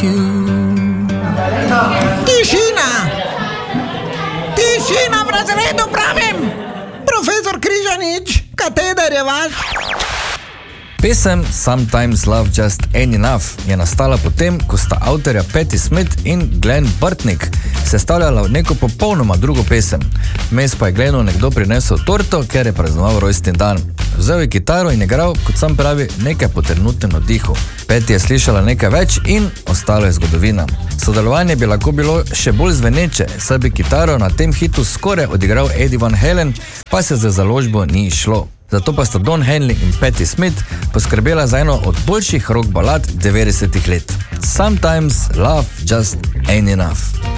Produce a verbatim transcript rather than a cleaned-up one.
you. Tišina! Tišina v razredu, pravim! Profesor Križanič, kateder je vaš? Pesem Sometimes Love Just Ain't Enough je nastala potem, ko sta avtorja Patti Smith in Glenn Burtnik sestavljala neko popolnoma drugo pesem. Vmes pa je Glennu nekdo prinesel torto, ker je praznoval rojstni dan. Vzel je kitaro in igral, kot sam pravi, nekaj po trenutnem oddihu. Patti je slišala nekaj več in ostalo je zgodovina. Sodelovanje bi lahko bilo še bolj zveneče, saj bi kitaro na tem hitu skoraj odigral Eddie Van Halen, pa se za založbo ni šlo. Zato pa sta Don Henley in Patti Smith poskrbela za eno od boljših rock balad devetdesetih let. Sometimes Love Just Ain't Enough.